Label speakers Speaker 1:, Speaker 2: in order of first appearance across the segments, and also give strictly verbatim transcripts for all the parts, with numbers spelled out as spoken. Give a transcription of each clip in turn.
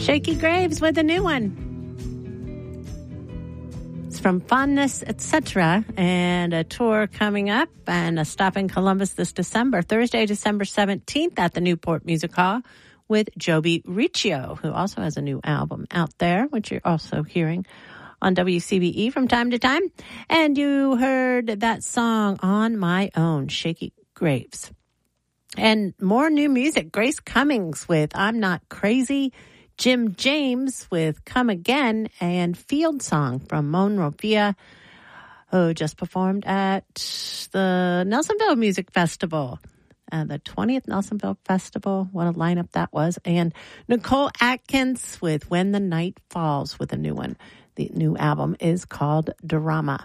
Speaker 1: Shakey Graves with a new one. It's from Fondness, et cetera, and a tour coming up and a stop in Columbus this December, Thursday, December seventeenth at the Newport Music Hall with Joby Riccio, who also has a new album out there, which you're also hearing on W C B E from time to time. And you heard that song On My Own, Shakey Graves. And more new music, Grace Cummings with I'm Not Crazy, Jim James with Come Again, and Field Song from Mon Rofia, who just performed at the Nelsonville Music Festival, uh, the twentieth Nelsonville Festival. What a lineup that was. And Nicole Atkins with When the Night Falls with a new one. The new album is called Drama.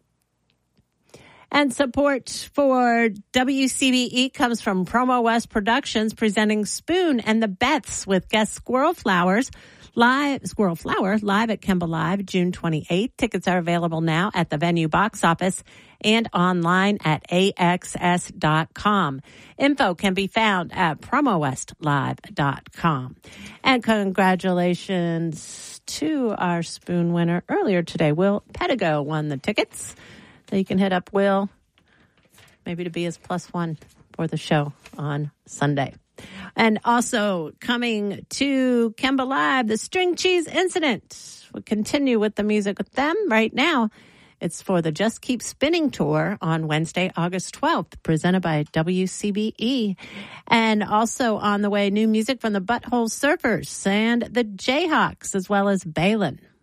Speaker 1: And support for W C B E comes from Promo West Productions, presenting Spoon and the Beths with guest Squirrel Flowers live, Squirrel Flower live at Kemba Live June twenty-eighth. Tickets are available now at the venue box office and online at A X S dot com. Info can be found at promo west live dot com. And congratulations to our Spoon winner earlier today. Will Pedigo won the tickets. So you can hit up Will, maybe to be his plus one for the show on Sunday. And also coming to Kemba Live, the String Cheese Incident. We'll continue with the music with them right now. It's for the Just Keep Spinning Tour on Wednesday, August twelfth, presented by W C B E. And also on the way, new music from the Butthole Surfers and the Jayhawks, as well as Balin.